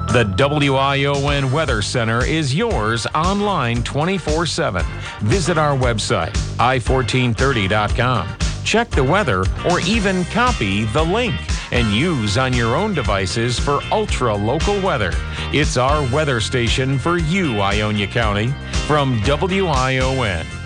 The WION Weather Center is yours online 24/7. Visit our website, i1430.com. Check the weather or even copy the link and use on your own devices for ultra-local weather. It's our weather station for you, Ionia County, from WION.